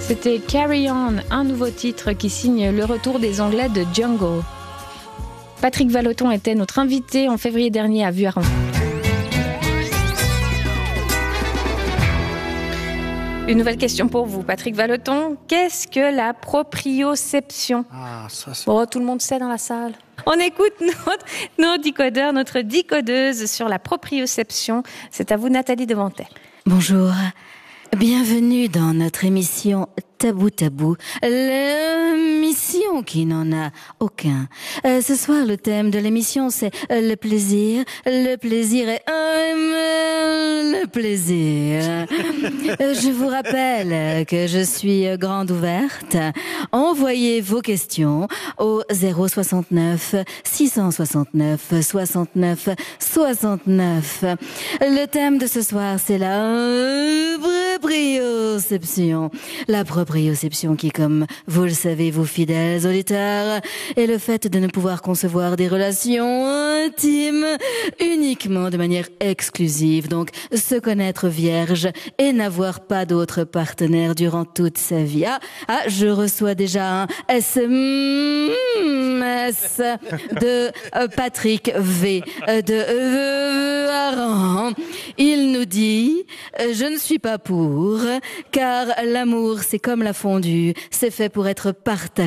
C'était Carry On, un nouveau titre qui signe le retour des Anglais de Jungle. Patrick Vallotton était notre invité en février dernier à Vuarnet. Une nouvelle question pour vous, Patrick Vallotton. Qu'est-ce que la proprioception ? Tout le monde sait dans la salle. On écoute nos décodeurs, notre décodeuse sur la proprioception. C'est à vous, Nathalie Devantet. Bonjour. Bienvenue dans notre émission Tabou Tabou, l'émission qui n'en a aucun. Ce soir, le thème de l'émission, c'est le plaisir. Le plaisir est le plaisir. Je vous rappelle que je suis grande ouverte. Envoyez vos questions au 069 669 69 69. Le thème de ce soir, c'est la proprioception. La proprioception qui, comme vous le savez, vous fidèles auditeurs, est le fait de ne pouvoir concevoir des relations intimes uniquement de manière exclusive. Donc, se connaître vierge et n'avoir pas d'autre partenaire durant toute sa vie. Je reçois déjà un SMS de Patrick V. de Varan. Il nous dit « Je ne suis pas pour, car l'amour, c'est comme la fondue, c'est fait pour être partagé. »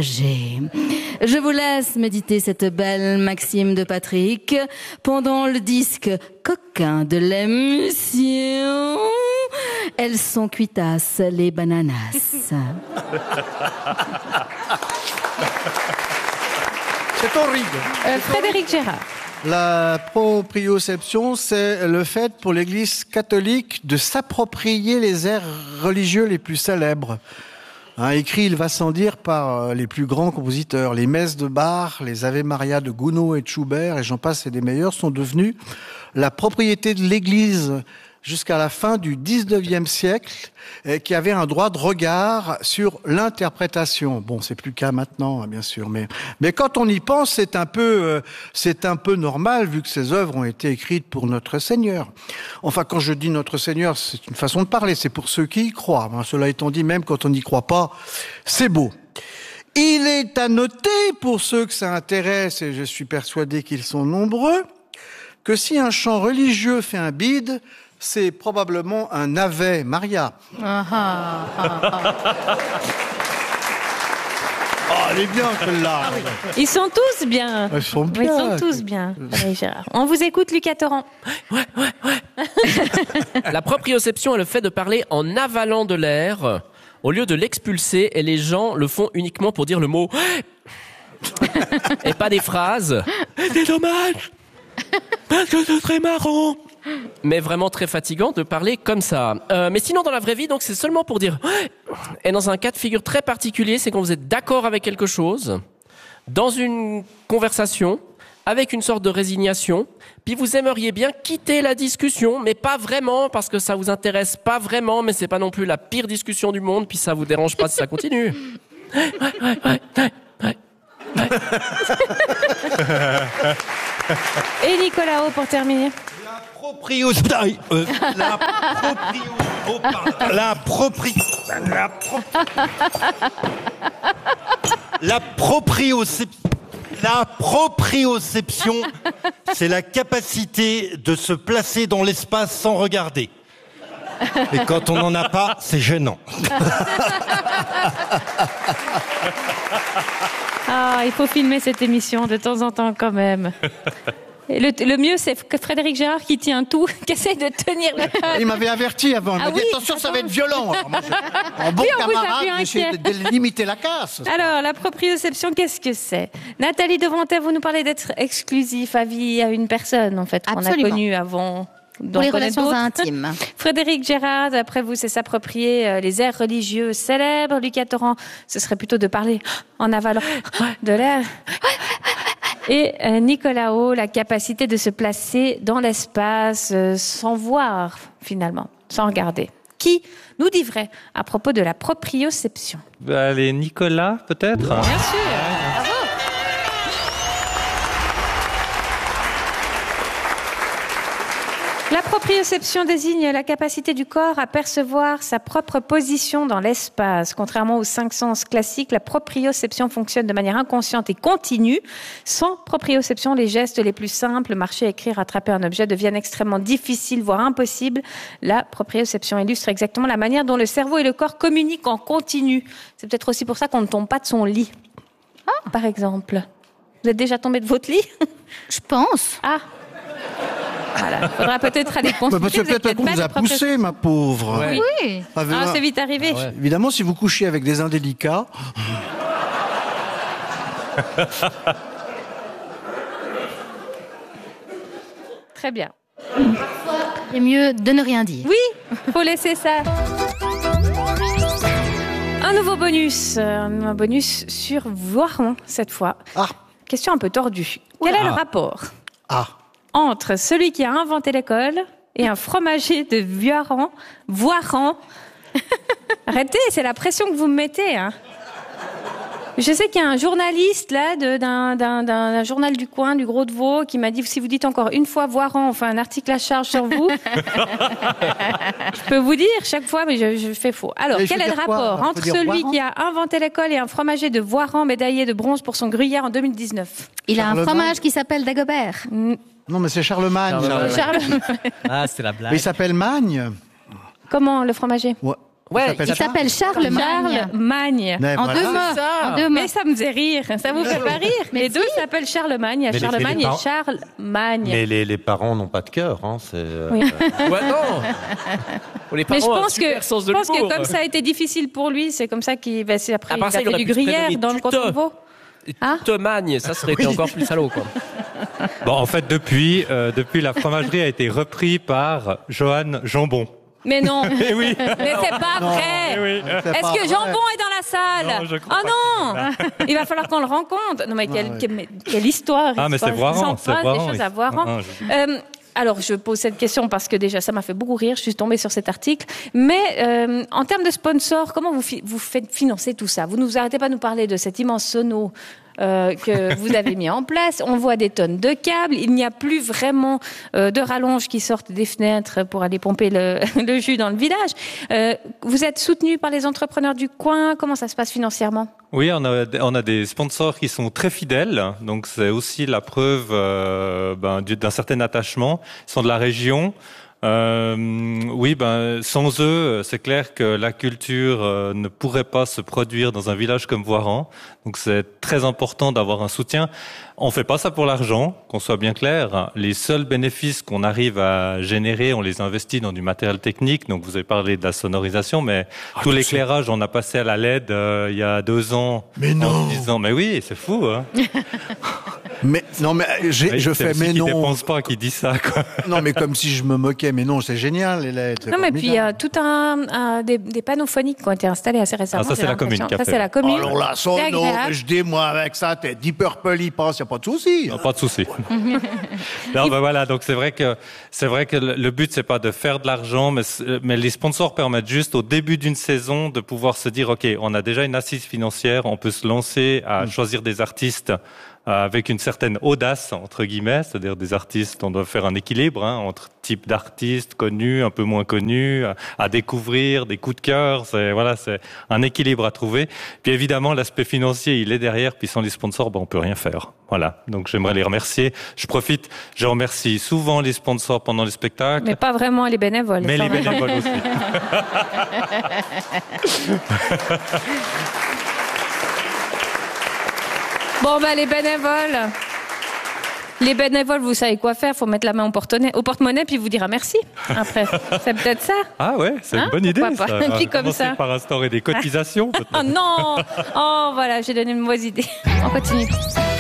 Je vous laisse méditer cette belle maxime de Patrick pendant le disque coquin de l'émission. Elles sont cuitasses, les bananas. C'est horrible. Frédéric Gérard. La proprioception, c'est le fait pour l'Église catholique de s'approprier les airs religieux les plus célèbres. Écrit, il va sans dire, par les plus grands compositeurs. Les messes de Bach, les Ave Maria de Gounod et de Schubert, et j'en passe et des meilleurs, sont devenus la propriété de l'Église jusqu'à la fin du 19e siècle, qui avait un droit de regard sur l'interprétation. Bon, c'est plus le cas maintenant, bien sûr, mais quand on y pense, c'est un peu normal, vu que ces œuvres ont été écrites pour notre Seigneur. Enfin, quand je dis notre Seigneur, c'est une façon de parler, c'est pour ceux qui y croient. Cela étant dit, même quand on n'y croit pas, c'est beau. Il est à noter, pour ceux que ça intéresse, et je suis persuadé qu'ils sont nombreux, que si un chant religieux fait un bide, c'est probablement un Ave Maria. Elle est bien, celle-là. Ils sont tous bien. Ils sont bien. Ils sont tous bien. Allez, Gérard. On vous écoute, Lucas Torrent. Ouais. La proprioception est le fait de parler en avalant de l'air au lieu de l'expulser, et les gens le font uniquement pour dire le mot et pas des phrases. C'est dommage parce que ce serait marrant. Mais vraiment très fatigant de parler comme ça. Mais sinon, dans la vraie vie, donc c'est seulement pour dire. Et dans un cas de figure très particulier, c'est quand vous êtes d'accord avec quelque chose, dans une conversation, avec une sorte de résignation, puis vous aimeriez bien quitter la discussion, mais pas vraiment, parce que ça vous intéresse pas vraiment, mais c'est pas non plus la pire discussion du monde, puis ça vous dérange pas si ça continue. Et Nicolas O pour terminer. La proprioception, c'est la capacité de se placer dans l'espace sans regarder. Et quand on n'en a pas, c'est gênant. Il faut filmer cette émission de temps en temps quand même. Et le mieux, c'est que Frédéric Gérard qui tient tout, qui essaie de tenir le... Il m'avait averti avant. Il m'a dit, attention, ça va être violent. Alors moi, en bon camarade, j'essaie de limiter la casse. Alors, la proprioception, qu'est-ce que c'est ? Nathalie Devantet, vous nous parlez d'être exclusif à vie à une personne, en fait, qu'on a connue avant. Pour les relations intimes. Frédéric Gérard, d'après vous, c'est s'approprier les airs religieux célèbres. Lucas Torrent, ce serait plutôt de parler en avalant de l'air. Et Nicolas O, la capacité de se placer dans l'espace sans voir, finalement, sans regarder. Qui nous dit vrai à propos de la proprioception ? Allez, Nicolas, peut-être ? Bien sûr. Bravo. La proprioception désigne la capacité du corps à percevoir sa propre position dans l'espace. Contrairement aux 5 sens classiques, la proprioception fonctionne de manière inconsciente et continue. Sans proprioception, les gestes les plus simples, marcher, écrire, attraper un objet, deviennent extrêmement difficiles, voire impossibles. La proprioception illustre exactement la manière dont le cerveau et le corps communiquent en continu. C'est peut-être aussi pour ça qu'on ne tombe pas de son lit. Par exemple. Vous êtes déjà tombé de votre lit? Je pense. Ah. Voilà. Faudra peut-être aller consulter. Parce que peut-être qu'on vous a poussé, ma pauvre. Ouais. Oui. Ah, c'est vite arrivé. Ah ouais. Évidemment, si vous couchez avec des indélicats, Très bien. C'est mieux de ne rien dire. Oui, faut laisser ça. Un nouveau bonus. Un bonus sur Voiron, cette fois. Ah. Question un peu tordue. Quel est le rapport entre celui qui a inventé l'école et un fromager de Voiron? Arrêtez, c'est la pression que vous me mettez. Hein. Je sais qu'il y a un journaliste là d'un journal du coin, du Gros de Vaud, qui m'a dit si vous dites encore une fois Voiron, on fait un article à charge sur vous. Je peux vous dire chaque fois, mais je fais faux. Alors, quel est le rapport entre celui qui a inventé l'école et un fromager de Voiron médaillé de bronze pour son gruyère en 2019? Il a un Charlemagne. fromage qui s'appelle Dagobert. non mais c'est Charlemagne. Charlemagne. Ah, c'est la blague. Mais il s'appelle Magne. Comment le fromager? Ouais. Ouais, Il s'appelle Charlemagne. Charlemagne. Mais En voilà. 2 mots. ça. En 2 mots. Mais ça me faisait rire. Ça vous fait pas rire? Les deux s'appellent Charlemagne. Il y a Mais Charlemagne les et parents- Charlemagne. Mais les parents n'ont pas de cœur. Hein, c'est, Oui. Ouais, non. Les Mais je parents ont un pense super sens de que l'humour. comme ça a été difficile pour lui, c'est comme ça qu'il va après À part il ça, a il fait aurait du pu se gruyère prénommer dans le Tute. canton de Vaud. Ah. Te magne, ça serait été encore plus salaud, quoi. Bon, en fait, depuis, la fromagerie a été repris par Johan Jambon. Mais non. Eh oui. Mais c'est pas vrai. Eh oui. C'est Est-ce pas que vrai. Jambon est dans la salle? Non, je crois Oh pas. non. Il va falloir qu'on le rencontre. Non mais quelle histoire. Ah, mais c'est Voiron, Il s'en passe des choses à Voiron. Alors, je pose cette question parce que déjà, ça m'a fait beaucoup rire. Je suis tombée sur cet article. Mais en termes de sponsors, comment vous faites financer tout ça? Vous ne vous arrêtez pas de nous parler de cet immense sono que vous avez mis en place. On voit des tonnes de câbles. Il n'y a plus vraiment de rallonges qui sortent des fenêtres pour aller pomper le jus dans le village. Vous êtes soutenu par les entrepreneurs du coin. Comment ça se passe financièrement? Oui, on a des sponsors qui sont très fidèles, donc c'est aussi la preuve d'un certain attachement. Ils sont de la région. Sans eux, c'est clair que la culture ne pourrait pas se produire dans un village comme Voiron. Donc c'est très important d'avoir un soutien. On fait pas ça pour l'argent, qu'on soit bien clair. Les seuls bénéfices qu'on arrive à générer, on les investit dans du matériel technique. Donc vous avez parlé de la sonorisation, mais tout l'éclairage, on a passé à la LED il y a 2 ans. Mais non. En 10 ans. Mais oui, c'est fou. Hein. Mais non, mais je fais mais Qui non. dépense pas, qui dit ça, quoi. Non, mais comme si je me moquais. Mais non, c'est génial, les lettres. Non, mais puis il y a tout des panneaux phoniques qui ont été installés assez récemment. Ah, ça, c'est j'ai la commune l'impression. qui a Ça, fait. c'est la commune. Alors là, son C'est nom, agréable. je dis, moi, avec ça, t'es Deep Purple, il passe, y a pas de souci. Non, pas de souci. Non, voilà. Donc c'est vrai que le but c'est pas de faire de l'argent, mais les sponsors permettent juste au début d'une saison de pouvoir se dire, ok, on a déjà une assise financière, on peut se lancer à choisir des artistes avec une certaine audace entre guillemets, c'est-à-dire des artistes, on doit faire un équilibre entre types d'artistes connus, un peu moins connus, à découvrir, des coups de cœur, c'est un équilibre à trouver. Puis évidemment l'aspect financier, il est derrière, puis sans les sponsors, on peut rien faire. Voilà. Donc j'aimerais les remercier. Je remercie souvent les sponsors pendant les spectacles. Mais pas vraiment les bénévoles. Mais les bénévoles aussi. Bon, les bénévoles, vous savez quoi faire. Faut mettre la main au porte-monnaie puis vous dira merci. Après, c'est peut-être ça. Ah ouais, c'est une bonne idée. Pourquoi pas. Ça. Et On va puis comme commencer ça. par instaurer des cotisations. peut-être. Oh non. Oh voilà, j'ai donné une mauvaise idée. On continue.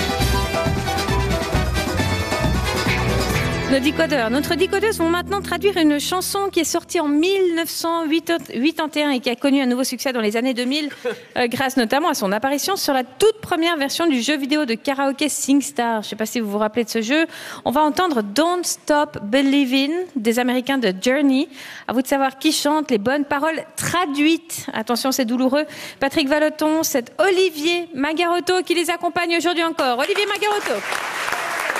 Nos décodeurs. Notre décodeuse vont maintenant traduire une chanson qui est sortie en 1981 et qui a connu un nouveau succès dans les années 2000, grâce notamment à son apparition sur la toute première version du jeu vidéo de karaoké SingStar. Je ne sais pas si vous vous rappelez de ce jeu. On va entendre Don't Stop Believin' des Américains de Journey. À vous de savoir qui chante les bonnes paroles traduites. Attention, c'est douloureux. Patrick Vallotton, c'est Olivier Magarotto qui les accompagne aujourd'hui encore. Olivier Magarotto.